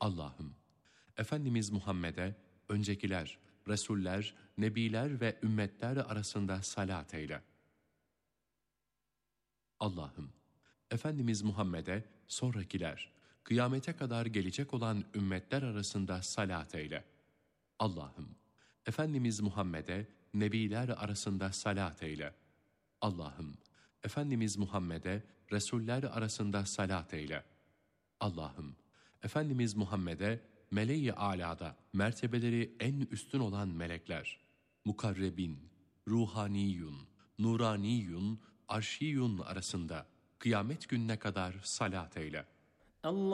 Allah'ım, Efendimiz Muhammed'e, öncekiler, Resuller, Nebiler ve ümmetler arasında salat eyle. Allah'ım, Efendimiz Muhammed'e, sonrakiler, kıyamete kadar gelecek olan ümmetler arasında salat eyle. Allah'ım, Efendimiz Muhammed'e, Nebiler arasında salat eyle. Allah'ım, Efendimiz Muhammed'e, Resuller arasında salat eyle. Allah'ım, Efendimiz Muhammed'e, meleği âlâda, mertebeleri en üstün olan melekler, mukarrebin, ruhaniyun, nuraniyun, arşiyun arasında kıyamet gününe kadar salat eyle.